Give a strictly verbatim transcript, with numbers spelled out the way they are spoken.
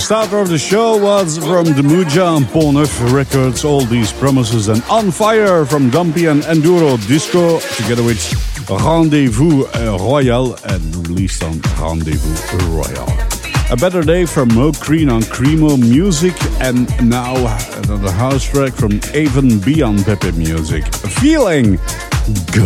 starter of the show was from the Muja and Pont Neuf Records, All These Promises, and On Fire from Dumpy and Enduro Disco, together with Rendezvous Royal, and released on Rendezvous Royal. A Better Day from Mo Green on Cremo Music, and now another house track from Avon B on Pepe Music. Feeling Good.